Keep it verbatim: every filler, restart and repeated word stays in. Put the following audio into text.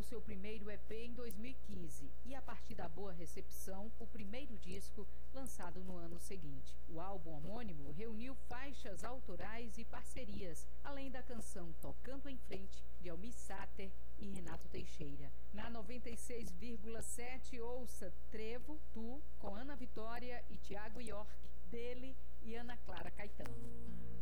seu primeiro E P em dois mil e quinze e, a partir da boa recepção, o primeiro disco lançado no ano seguinte. O álbum homônimo reuniu faixas autorais e parcerias, além da canção Tocando em Frente, de Almir Sater e Renato Teixeira. Na noventa e seis vírgula sete, ouça Trevo, Tu, com Ana Vitória e Tiago York, dele e Ana Clara Caetano.